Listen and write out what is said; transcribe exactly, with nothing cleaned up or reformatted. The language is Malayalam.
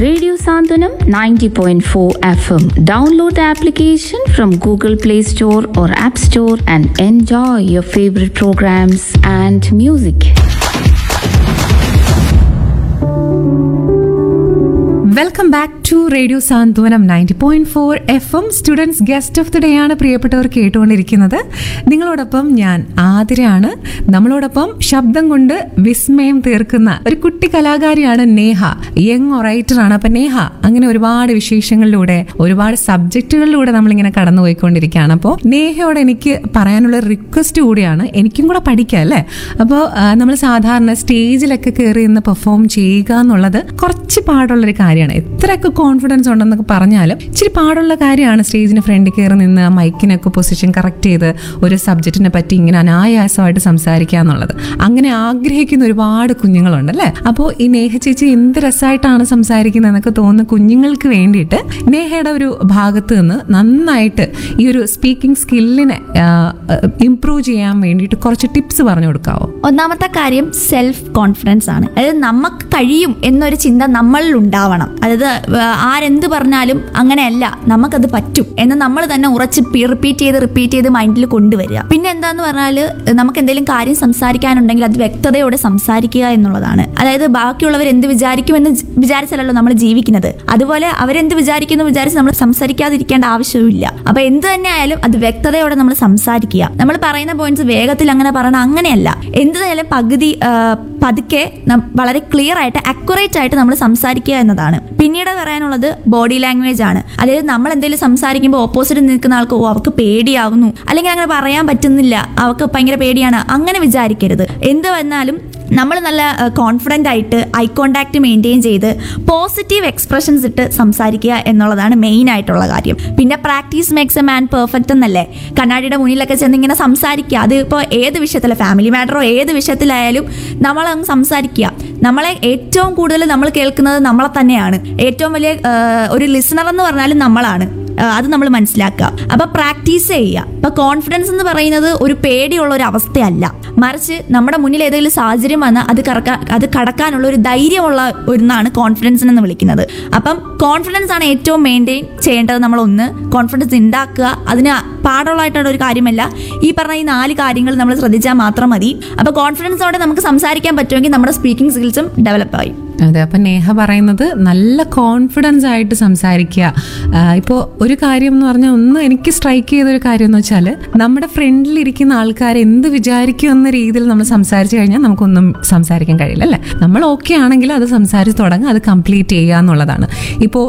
Radio Sandhanam ninety point four F M. Download the application from Google Play Store or App Store and enjoy your favorite programs and music. Welcome back to radio Santhwanam ninety point four F M. Students guest of the day ആണ് പ്രിയപ്പെട്ടവർ കേട്ടുകൊണ്ടിരിക്കുന്നത്. നിങ്ങളോടൊപ്പം ഞാൻ ആതിരയാണ്. നമ്മളോടൊപ്പം ശബ്ദം കൊണ്ട് വിസ്മയം തീർക്കുന്ന ഒരു കുട്ടി കലാകാരിയാണ് നേഹ. യങ് ഒറൈറ്ററാണ്. അപ്പൊ നേഹ അങ്ങനെ ഒരുപാട് വിശേഷങ്ങളിലൂടെ ഒരുപാട് സബ്ജക്റ്റുകളിലൂടെ നമ്മളിങ്ങനെ കടന്നുപോയിക്കൊണ്ടിരിക്കുകയാണ്. അപ്പോൾ നേഹയോട് എനിക്ക് പറയാനുള്ള റിക്വസ്റ്റ് കൂടിയാണ്, എനിക്കും കൂടെ പഠിക്കാം അല്ലേ. അപ്പോൾ നമ്മൾ സാധാരണ സ്റ്റേജിലൊക്കെ കയറി നിന്ന് പെർഫോം ചെയ്യുക എന്നുള്ളത് കുറച്ച് പാടുള്ളൊരു കാര്യമാണ്. എത്രയൊക്കെ കോൺഫിഡൻസ് ഉണ്ടെന്നൊക്കെ പറഞ്ഞാലും ഇച്ചിരി പാടുള്ള കാര്യമാണ് സ്റ്റേജിന് ഫ്രണ്ടിൽ കയറി നിന്ന് മൈക്കിനൊക്കെ പൊസിഷൻ കറക്റ്റ് ചെയ്ത് ഒരു സബ്ജക്റ്റിനെ പറ്റി ഇങ്ങനെ അനായാസമായിട്ട് സംസാരിക്കുക എന്നുള്ളത്. അങ്ങനെ ആഗ്രഹിക്കുന്ന ഒരുപാട് കുഞ്ഞുങ്ങളുണ്ട് അല്ലേ. അപ്പോൾ ഈ നേഹ ചേച്ചി എന്ത് രസമായിട്ടാണ് സംസാരിക്കുന്നത് എന്നൊക്കെ തോന്നുന്ന കുഞ്ഞുങ്ങൾക്ക് വേണ്ടിയിട്ട് നേഹയുടെ ഒരു ഭാഗത്ത് നിന്ന് നന്നായിട്ട് ഈ ഒരു സ്പീക്കിംഗ് സ്കില്ലിനെ ഇംപ്രൂവ് ചെയ്യാൻ വേണ്ടിയിട്ട് കുറച്ച് ടിപ്സ് പറഞ്ഞു കൊടുക്കാവോ? ഒന്നാമത്തെ കാര്യം സെൽഫ് കോൺഫിഡൻസ് ആണ്. അതായത് നമുക്ക് കഴിയും എന്നൊരു ചിന്ത നമ്മളിൽ ഉണ്ടാവണം. അതായത് ആരെന്ത് പറഞ്ഞാലും അങ്ങനെയല്ല, നമുക്കത് പറ്റും എന്ന് നമ്മൾ തന്നെ ഉറച്ച് റിപ്പീറ്റ് ചെയ്ത് റിപ്പീറ്റ് ചെയ്ത് മൈൻഡിൽ കൊണ്ടുവരിക. പിന്നെ എന്താന്ന് പറഞ്ഞാൽ നമുക്ക് എന്തെങ്കിലും കാര്യം സംസാരിക്കാനുണ്ടെങ്കിൽ അത് വ്യക്തതയോടെ സംസാരിക്കുക എന്നുള്ളതാണ്. അതായത് ബാക്കിയുള്ളവർ എന്ത് വിചാരിക്കുമെന്ന് വിചാരിച്ചല്ലോ നമ്മൾ ജീവിക്കുന്നത്. അതുപോലെ അവരെന്ത് വിചാരിക്കുന്നു വിചാരിച്ച് നമ്മൾ സംസാരിക്കാതിരിക്കേണ്ട ആവശ്യമില്ല. അപ്പൊ എന്ത് തന്നെ ആയാലും അത് വ്യക്തതയോടെ നമ്മൾ സംസാരിക്കുക. നമ്മൾ പറയുന്ന പോയിന്റ്സ് വേഗത്തിൽ അങ്ങനെ പറയണം, അങ്ങനെയല്ല. എന്ത് തന്നെ പകുതി പതുക്കെ വളരെ ക്ലിയർ ആയിട്ട് അക്യുറേറ്റ് ആയിട്ട് നമ്മൾ സംസാരിക്കുക എന്നതാണ്. പിന്നീട് പറയാനുള്ളത് ബോഡി ലാംഗ്വേജ് ആണ്. അതായത് നമ്മൾ എന്തെങ്കിലും സംസാരിക്കുമ്പോൾ ഓപ്പോസിറ്റ് നിൽക്കുന്ന ആൾക്ക് ഓ അവർക്ക് പേടിയാവുന്നു, അല്ലെങ്കിൽ അങ്ങനെ പറയാൻ പറ്റുന്നില്ല, അവർക്ക് ഭയങ്കര പേടിയാണ്, അങ്ങനെ വിചാരിക്കരുത്. എന്ത് വന്നാലും നമ്മൾ നല്ല കോൺഫിഡൻ്റ് ആയിട്ട് ഐ കോണ്ടാക്ട് മെയിൻറ്റെയിൻ ചെയ്ത് പോസിറ്റീവ് എക്സ്പ്രഷൻസ് ഇട്ട് സംസാരിക്കുക എന്നുള്ളതാണ് മെയിൻ ആയിട്ടുള്ള കാര്യം. പിന്നെ practice makes a man perfect എന്നല്ലേ. കണ്ണാടിയുടെ മുന്നിലൊക്കെ ചെന്ന് ഇങ്ങനെ സംസാരിക്കുക. അത് ഇപ്പോൾ ഏത് വിഷയത്തിലും ഫാമിലി മാറ്ററോ ഏത് വിഷയത്തിലായാലും നമ്മളങ്ങ് സംസാരിക്കുക. നമ്മളെ ഏറ്റവും കൂടുതൽ നമ്മൾ കേൾക്കുന്നത് നമ്മളെ തന്നെയാണ്. ഏറ്റവും വലിയ ഒരു ലിസണർ എന്ന് പറഞ്ഞാലും നമ്മളാണ്. അത് നമ്മൾ മനസ്സിലാക്കുക. അപ്പൊ പ്രാക്ടീസ് ചെയ്യുക. അപ്പൊ കോൺഫിഡൻസ് എന്ന് പറയുന്നത് ഒരു പേടിയുള്ള ഒരു അവസ്ഥയല്ല, മറിച്ച് നമ്മുടെ മുന്നിൽ ഏതെങ്കിലും സാഹചര്യം വന്നാൽ അത് കറക്കാൻ അത് കടക്കാനുള്ള ഒരു ധൈര്യമുള്ള ഒന്നാണ് കോൺഫിഡൻസ് എന്ന് വിളിക്കുന്നത്. അപ്പം കോൺഫിഡൻസ് ആണ് ഏറ്റവും മെയിൻറ്റെയിൻ ചെയ്യേണ്ടത്. നമ്മൾ ഒന്ന് കോൺഫിഡൻസ് ഉണ്ടാക്കുക. അതിന് പാടുള്ളതായിട്ടുള്ള ഒരു കാര്യമല്ല. ഈ പറഞ്ഞ ഈ നാല് കാര്യങ്ങൾ നമ്മൾ ശ്രദ്ധിച്ചാൽ മാത്രം മതി. അപ്പൊ കോൺഫിഡൻസോടെ നമുക്ക് സംസാരിക്കാൻ പറ്റുമെങ്കിൽ നമ്മുടെ സ്പീക്കിംഗ് സ്കിൽസും ഡെവലപ്പ് ആയി. അതെ. അപ്പം നേഹ പറയുന്നത് നല്ല കോൺഫിഡൻസ് ആയിട്ട് സംസാരിക്കുക. ഇപ്പോൾ ഒരു കാര്യം എന്ന് പറഞ്ഞാൽ ഒന്ന് എനിക്ക് സ്ട്രൈക്ക് ചെയ്തൊരു കാര്യം എന്ന് വെച്ചാൽ നമ്മുടെ ഫ്രണ്ടിൽ ഇരിക്കുന്ന ആൾക്കാർ എന്ത് വിചാരിക്കും എന്ന രീതിയിൽ നമ്മൾ സംസാരിച്ചു കഴിഞ്ഞാൽ നമുക്കൊന്നും സംസാരിക്കാൻ കഴിയില്ല അല്ലേ. നമ്മൾ ഓക്കെ ആണെങ്കിൽ അത് സംസാരിച്ച് തുടങ്ങുക, അത് കംപ്ലീറ്റ് ചെയ്യുക എന്നുള്ളതാണ്. ഇപ്പോൾ